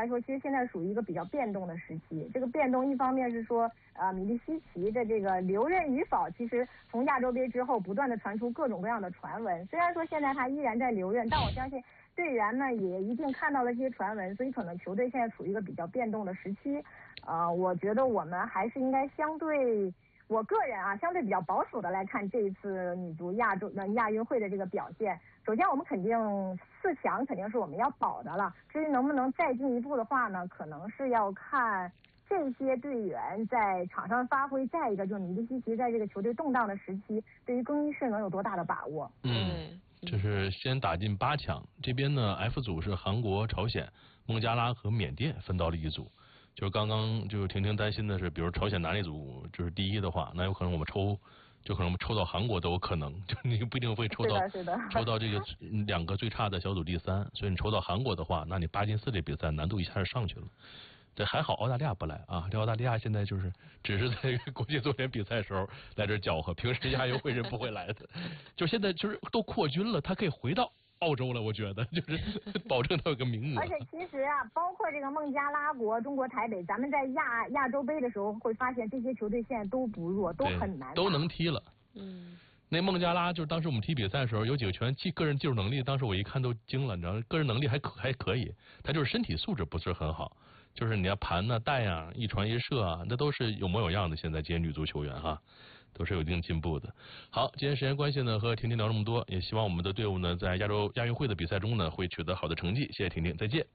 来说，其实现在属于一个比较变动的时期。这个变动一方面是说，米利西奇的这个留任与否，其实从亚洲杯之后不断的传出各种各样的传闻。虽然说现在他依然在留任，但我相信队员呢也一定看到了这些传闻，所以可能球队现在处于一个比较变动的时期。我觉得我们还是应该相对。我个人相对比较保守的来看这一次女足亚运会的这个表现。首先，我们肯定4强肯定是我们要保的了。至于能不能再进一步的话呢，可能是要看这些队员在场上发挥。再一个就是米利西奇在这个球队动荡的时期，对于更衣室能有多大的把握？ 就是先打进8强。这边呢 ，F 组是韩国、朝鲜、孟加拉和缅甸分到了一组。就是刚刚就是婷婷担心的是，比如朝鲜拿那组就是第一的话，那有可能我们抽到韩国都有可能，就你不一定会抽到这个2个最差的小组第3，所以你抽到韩国的话，那你8进4这比赛难度一下就上去了。这还好澳大利亚不来啊，这澳大利亚现在就是只是在国际足联比赛的时候来这搅和，平时亚运会是不会来的。就现在就是都扩军了，他可以回到澳洲了，我觉得就是保证他有个名额。 而且其实包括这个孟加拉国、中国台北，咱们在亚洲杯的时候会发现，这些球队现在都不弱，都很难， 都能踢了。那孟加拉就是当时我们踢比赛的时候，有几个球员个人技术能力，当时我一看都惊了，你知道，个人能力还可以，他就是身体素质不是很好，就是你要盘啊、带啊、一传一射啊，那都是有模有样的。现在这些女足球员都是有一定进步的。好，今天时间关系呢，和婷婷聊这么多，也希望我们的队伍呢，在亚运会的比赛中呢，会取得好的成绩。谢谢婷婷，再见。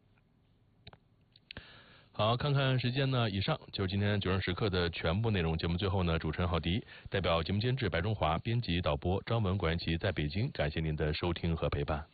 好，看看时间呢，以上就是今天9人时刻的全部内容。节目最后呢，主持人郝迪代表节目监制白中华、编辑导播张文、管元琪在北京，感谢您的收听和陪伴。